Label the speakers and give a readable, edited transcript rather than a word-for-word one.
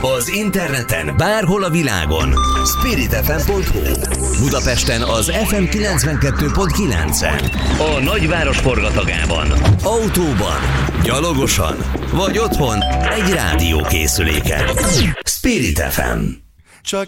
Speaker 1: Az interneten bárhol a világon. spiritfm.hu. Budapesten az FM 92.9-en. A nagyváros forgatagában. Autóban, gyalogosan vagy otthon egy rádiókészüléken. Spirit FM.